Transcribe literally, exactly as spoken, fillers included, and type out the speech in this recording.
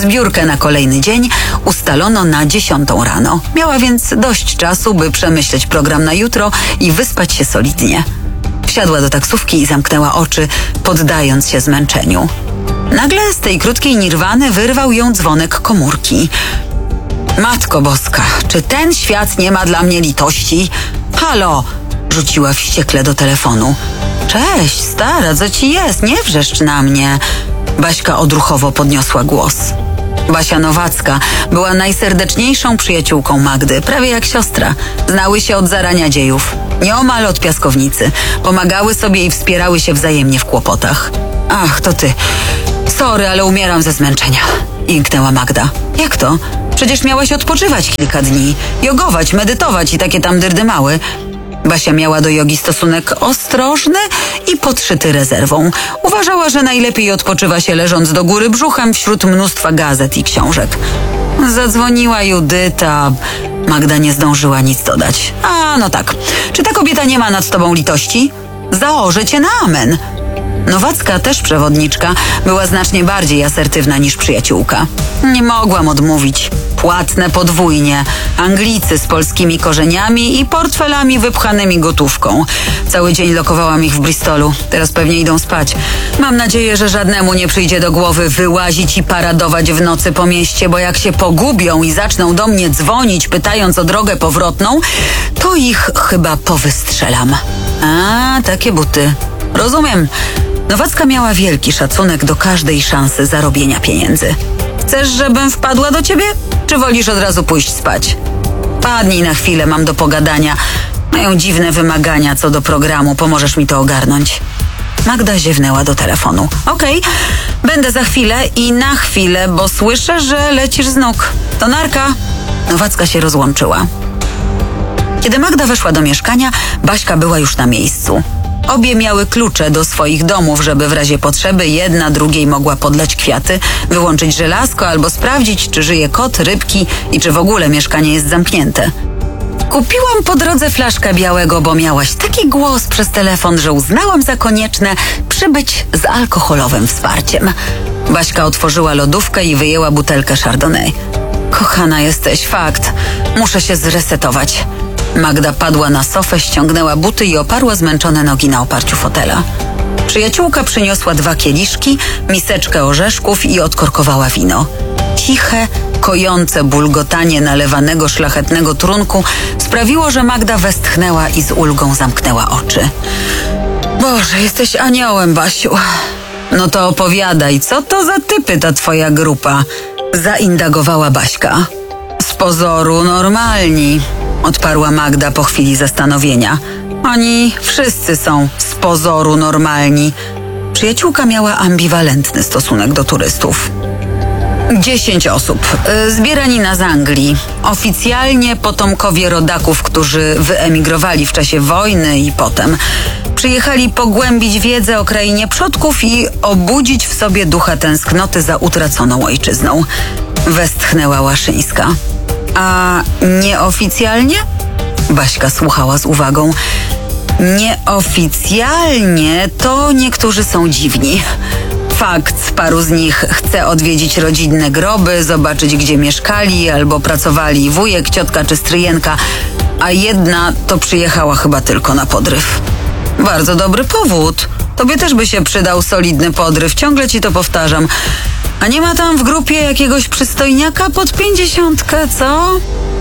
Zbiórkę na kolejny dzień ustalono na dziesiątą rano. Miała więc dość czasu, by przemyśleć program na jutro i wyspać się solidnie. Wsiadła do taksówki i zamknęła oczy, poddając się zmęczeniu. Nagle z tej krótkiej nirwany wyrwał ją dzwonek komórki. Matko Boska, czy ten świat nie ma dla mnie litości? Halo! Rzuciła wściekle do telefonu. Cześć, stara, co ci jest? Nie wrzeszcz na mnie. Baśka odruchowo podniosła głos. Basia Nowacka była najserdeczniejszą przyjaciółką Magdy, prawie jak siostra. Znały się od zarania dziejów, nieomal od piaskownicy. Pomagały sobie i wspierały się wzajemnie w kłopotach. Ach, to ty. Sorry, ale umieram ze zmęczenia. Jęknęła Magda. Jak to? Przecież miałaś odpoczywać kilka dni, jogować, medytować i takie tam dyrdymały. Basia miała do jogi stosunek ostrożny i podszyty rezerwą. Uważała, że najlepiej odpoczywa się leżąc do góry brzuchem wśród mnóstwa gazet i książek. Zadzwoniła Judyta. Magda nie zdążyła nic dodać. A, no tak. Czy ta kobieta nie ma nad tobą litości? Zaorze cię na amen. Nowacka, też przewodniczka, była znacznie bardziej asertywna niż przyjaciółka. Nie mogłam odmówić. Płatne podwójnie. Anglicy z polskimi korzeniami i portfelami wypchanymi gotówką. Cały dzień lokowałam ich w Bristolu. Teraz pewnie idą spać. Mam nadzieję, że żadnemu nie przyjdzie do głowy wyłazić i paradować w nocy po mieście, bo jak się pogubią i zaczną do mnie dzwonić, pytając o drogę powrotną, to ich chyba powystrzelam. A, takie buty. Rozumiem. Nowacka miała wielki szacunek do każdej szansy zarobienia pieniędzy. Chcesz, żebym wpadła do ciebie? Czy wolisz od razu pójść spać? Padnij na chwilę, mam do pogadania. Mają dziwne wymagania co do programu, pomożesz mi to ogarnąć. Magda ziewnęła do telefonu. Okej, okay, będę za chwilę i na chwilę, bo słyszę, że lecisz z nóg. To narka. Nowacka się rozłączyła. Kiedy Magda weszła do mieszkania, Baśka była już na miejscu. Obie miały klucze do swoich domów, żeby w razie potrzeby jedna drugiej mogła podlać kwiaty, wyłączyć żelazko albo sprawdzić, czy żyje kot, rybki i czy w ogóle mieszkanie jest zamknięte. Kupiłam po drodze flaszkę białego, bo miałaś taki głos przez telefon, że uznałam za konieczne przybyć z alkoholowym wsparciem. Baśka otworzyła lodówkę i wyjęła butelkę Chardonnay. Kochana jesteś, fakt. Muszę się zresetować. Magda padła na sofę, ściągnęła buty i oparła zmęczone nogi na oparciu fotela. Przyjaciółka przyniosła dwa kieliszki, miseczkę orzeszków i odkorkowała wino. Ciche, kojące bulgotanie nalewanego szlachetnego trunku sprawiło, że Magda westchnęła i z ulgą zamknęła oczy. Boże, jesteś aniołem, Basiu. No to opowiadaj, co to za typy ta twoja grupa? Zaindagowała Baśka. Z pozoru normalni, odparła Magda po chwili zastanowienia. Oni wszyscy są z pozoru normalni. Przyjaciółka miała ambiwalentny stosunek do turystów. Dziesięć osób. Zbieranina z Anglii. Oficjalnie potomkowie rodaków, którzy wyemigrowali w czasie wojny i potem. Przyjechali pogłębić wiedzę o krainie przodków i obudzić w sobie ducha tęsknoty za utraconą ojczyzną. Westchnęła Łaszyńska. A nieoficjalnie? Baśka słuchała z uwagą. Nieoficjalnie to niektórzy są dziwni. Fakt, paru z nich chce odwiedzić rodzinne groby, zobaczyć gdzie mieszkali albo pracowali wujek, ciotka czy stryjenka, a jedna to przyjechała chyba tylko na podryw. Bardzo dobry powód. Tobie też by się przydał solidny podryw, ciągle ci to powtarzam. A nie ma tam w grupie jakiegoś przystojniaka pod pięćdziesiątkę, co?